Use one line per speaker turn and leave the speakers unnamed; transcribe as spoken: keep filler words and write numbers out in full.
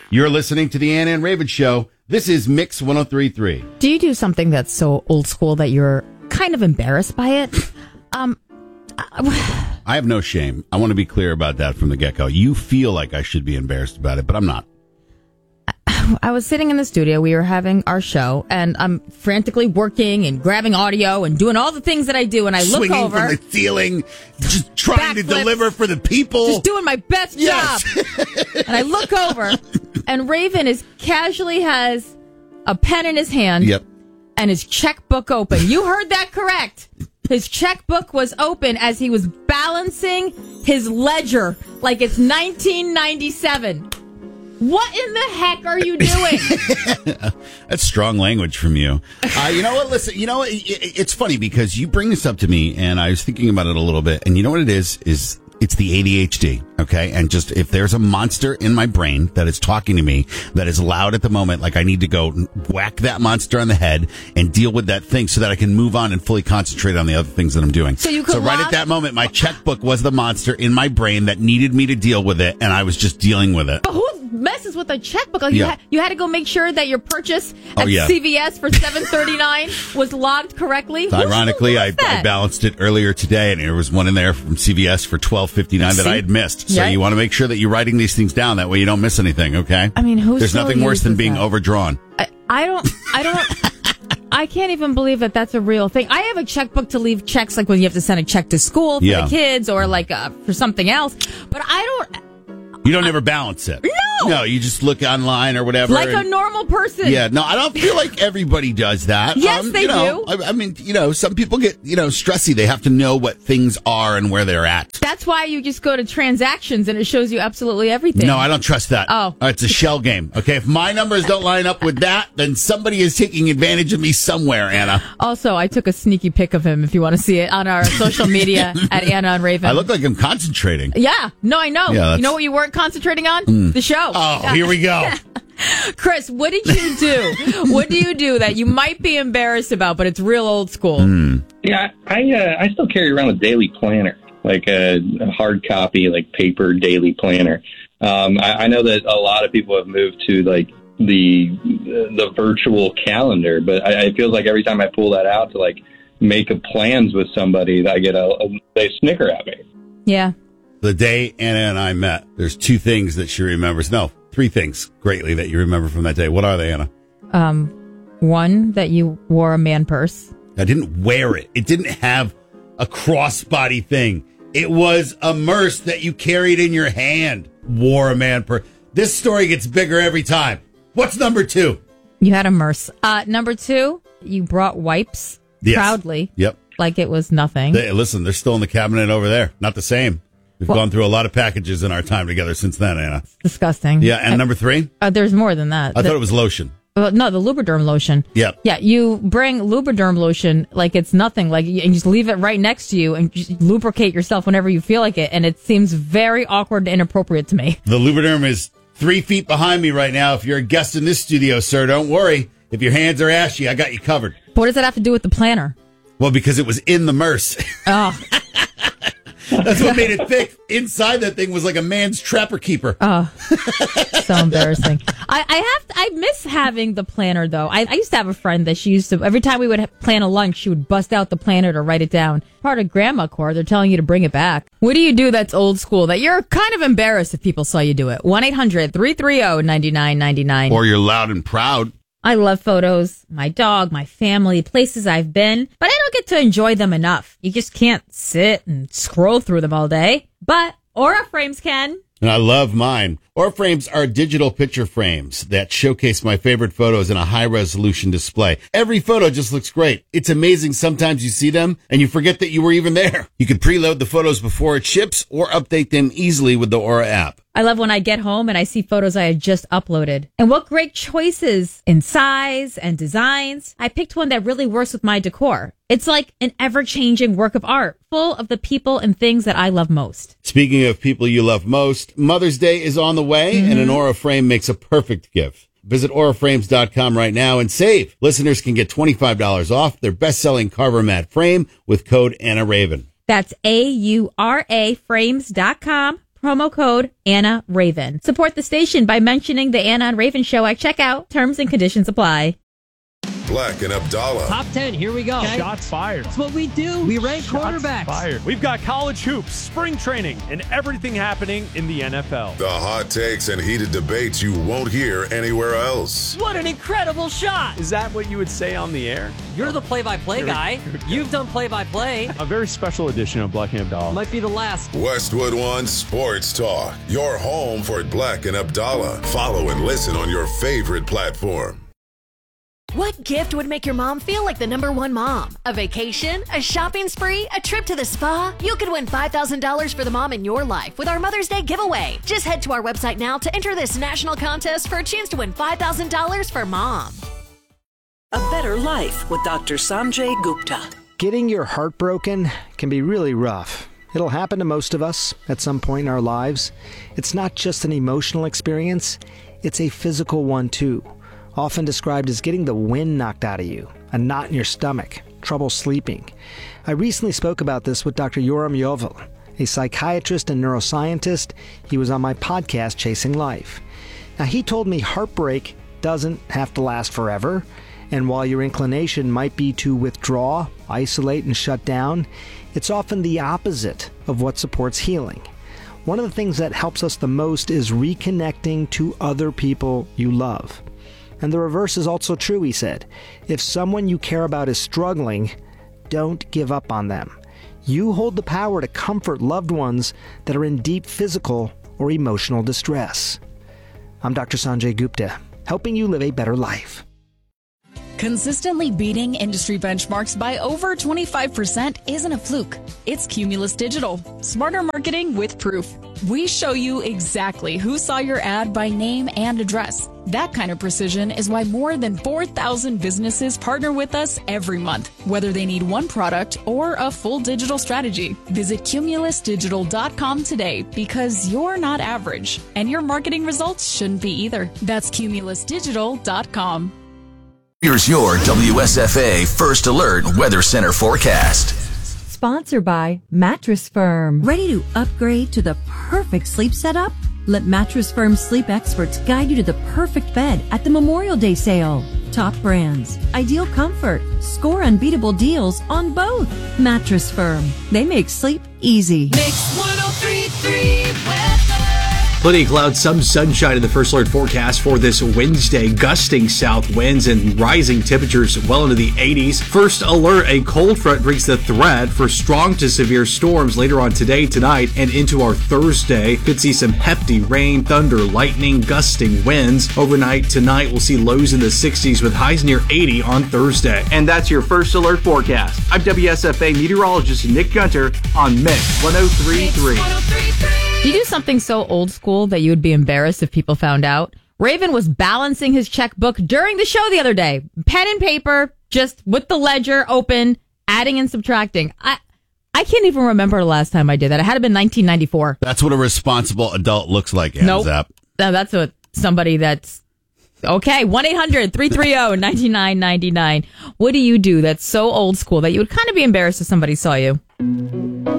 You're listening to the Ann and Raven Show. This is Mix one oh three point three.
Do you do something that's so old school that you're kind of embarrassed by it? Um,
I have no shame. I want to be clear about that from the get-go. You feel like I should be embarrassed about it, but I'm not.
I was sitting in the studio. We were having our show, and I'm frantically working and grabbing audio and doing all the things that I do. And I look
Swinging
over,
from the ceiling, just trying to
Backflips.
deliver for the people.
just doing my best
Yes.
job. And I look over, and Raven is casually has a pen in his hand.
Yep.
And his checkbook open. You heard that correct. His checkbook was open as he was balancing his ledger like it's nineteen ninety-seven. What in the heck are you doing?
That's strong language from you. Uh, you know what? Listen, you know what? It, it, it's funny because you bring this up to me, and I was thinking about it a little bit. And you know what it is? Is it's the A D H D, okay? And just if there's a monster in my brain that is talking to me, that is loud at the moment, like I need to go whack that monster on the head and deal with that thing so that I can move on and fully concentrate on the other things that I'm doing.
So you could
So right
lock-
at that moment, my checkbook was the monster in my brain that needed me to deal with it, and I was just dealing with it.
But who messes with a checkbook? Like you,
Yeah.
ha- you had to go make sure that your purchase
Oh,
at
yeah.
C V S for seven thirty-nine was logged correctly. Who-
Ironically,
who
I,
does that?
I balanced it earlier today, and there was one in there from C V S for twelve fifty-nine that
See?
I had missed. So
Yeah.
you want to make sure that you're writing these things down. That way you don't miss anything, okay?
I mean, who
There's
still
nothing worse than
uses
being
that?
overdrawn.
I, I don't. I don't. I can't even believe that that's a real thing. I have a checkbook to leave checks, like when you have to send a check to school for
Yeah.
the kids or like uh, for something else. But I don't.
You don't ever balance it.
No!
No, you just look online or whatever.
Like a
and-
normal person.
Yeah, no, I don't feel like everybody does that.
Yes,
Um,
they
you know,
do.
I, I mean, you know, some people get, you know, stressy. They have to know what things are and where they're at.
That's why you just go to transactions and it shows you absolutely everything.
No, I don't trust that.
Oh.
Uh, It's a shell game. Okay, if my numbers don't line up with that, then somebody is taking advantage of me somewhere, Anna.
Also, I took a sneaky pic of him if you want to see it on our social media at Anna and Raven.
I look like I'm concentrating.
Yeah, no, I know.
Yeah, that's-
you know what you weren't concentrating on? The show.
Oh, here we go.
Chris, what did you do? What do you do that you might be embarrassed about, but it's real old school?
Yeah, I uh, I still carry around a daily planner, like a, a hard copy, like paper daily planner. Um, I, I know that a lot of people have moved to like the the virtual calendar, but I, I feel like every time I pull that out to like make a plans with somebody, I get a, a they snicker at me.
Yeah.
The day Anna and I met, there's two things that she remembers. No, three things greatly that you remember from that day. What are they, Anna?
Um, one, that you wore a man purse.
I didn't wear it. It didn't have a crossbody thing. It was a merce that you carried in your hand. Wore a man purse. This story gets bigger every time. What's number two?
You had a merce. Uh, number two, you brought wipes
Yes.
proudly,
Yep.
like it was nothing.
They, listen, they're still in the cabinet over there. Not the same. We've
Well-
gone through a lot of packages in our time together since then, Anna.
Disgusting.
Yeah, and
I-
number three?
uh, there's more than that.
I
The-
thought it was lotion.
uh, no, the Lubriderm lotion.
Yep.
Yeah, you bring Lubriderm lotion like it's nothing, like you, and you just leave it right next to you and just lubricate yourself whenever you feel like it, and it seems very awkward and inappropriate to me.
The Lubriderm is three feet behind me right now. If you're a guest in this studio, sir, don't worry. If your hands are ashy, I got you covered.
But what does that have to do with the planner?
Well, because it was in the merce.
Oh,
That's what made it thick. Inside that thing was like a man's trapper keeper.
oh, so embarrassing. I, I have, to, I miss having the planner though. I, I used to have a friend that she used to, every time we would ha- plan a lunch, she would bust out the planner to write it down. Part of grandma core, they're telling you to bring it back. What do you do that's old school that you're kind of embarrassed if people saw you do it? one eight hundred three three zero nine nine nine nine.
Or you're loud and proud.
I love photos, my dog, my family, places I've been, but I don't get to enjoy them enough. You just can't sit and scroll through them all day. But Aura Frames can.
And I love mine. Aura frames are digital picture frames that showcase my favorite photos in a high-resolution display. Every photo just looks great. It's amazing sometimes you see them and you forget that you were even there. You can preload the photos before it ships or update them easily with the Aura app.
I love when I get home and I see photos I had just uploaded. And what great choices in size and designs. I picked one that really works with my decor. It's like an ever-changing work of art, full of the people and things that I love most.
Speaking of people you love most, Mother's Day is on the way, mm-hmm. and an Aura frame makes a perfect gift. Visit aura frames dot com right now and save. Listeners can get twenty-five dollars off their best-selling Carver Mat frame with code Anna Raven.
That's A U R A frames dot com. promo code Anna Raven. Support the station by mentioning the Anna and Raven Show at checkout. Terms and conditions apply.
Black and Abdallah.
Top ten, here we go.
Okay. Shots fired.
That's what we do. We rank
Shots
quarterbacks.
Fired. We've got college hoops, spring training, and everything happening in the N F L.
The hot takes and heated debates you won't hear anywhere else.
What an incredible shot.
Is that what you would say on the air?
You're the play-by-play guy. You've done play-by-play.
A very special edition of Black and Abdallah.
Might be the last.
Westwood One Sports Talk. Your home for Black and Abdallah. Follow and listen on your favorite platform.
What gift would make your mom feel like the number one mom? A vacation? A shopping spree? A trip to the spa? You could win five thousand dollars for the mom in your life with our Mother's Day giveaway. Just head to our website now to enter this national contest for a chance to win five thousand dollars for mom.
A Better Life with Doctor Sanjay Gupta.
Getting your heart broken can be really rough. It'll happen to most of us at some point in our lives. It's not just an emotional experience, it's a physical one too. Often described as getting the wind knocked out of you, a knot in your stomach, trouble sleeping. I recently spoke about this with Doctor Yoram Yovel, a psychiatrist and neuroscientist. He was on my podcast, Chasing Life. Now, he told me heartbreak doesn't have to last forever, and while your inclination might be to withdraw, isolate, and shut down, it's often the opposite of what supports healing. One of the things that helps us the most is reconnecting to other people you love. And the reverse is also true, he said. If someone you care about is struggling, don't give up on them. You hold the power to comfort loved ones that are in deep physical or emotional distress. I'm Doctor Sanjay Gupta, helping you live a better life.
Consistently beating industry benchmarks by over twenty-five percent isn't a fluke. It's Cumulus Digital. Smarter marketing with proof. We show you exactly who saw your ad by name and address. That kind of precision is why more than four thousand businesses partner with us every month, whether they need one product or a full digital strategy. Visit cumulus digital dot com today because you're not average, and your marketing results shouldn't be either. That's cumulus digital dot com.
Here's your W S F A First Alert Weather Center forecast.
Sponsored by Mattress Firm. Ready to upgrade to the perfect sleep setup? Let Mattress Firm sleep experts guide you to the perfect bed at the Memorial Day sale. Top brands, ideal comfort, score unbeatable deals on both. Mattress Firm. They make sleep easy.
Mix one oh three point three weather.
Plenty of clouds, some sunshine in the First Alert forecast for this Wednesday. Gusting south winds and rising temperatures well into the eighties. First Alert, a cold front brings the threat for strong to severe storms later on today, tonight, and into our Thursday. Could see some hefty rain, thunder, lightning, gusting winds. Overnight tonight, we'll see lows in the sixties with highs near eighty on Thursday.
And that's your First Alert forecast. I'm W S F A meteorologist Nick Gunter on Mix one oh three point three.
Do you do something so old school that you would be embarrassed if people found out? Raven was balancing his checkbook during the show the other day. Pen and paper, just with the ledger open, adding and subtracting. I I can't even remember the last time I did that. It had to been nineteen ninety-four.
That's what a responsible adult looks like,
Nope.
Zap.
No, that's what somebody that's... Okay, one eight hundred three three zero nine nine nine nine. What do you do that's so old school that you would kind of be embarrassed if somebody saw you?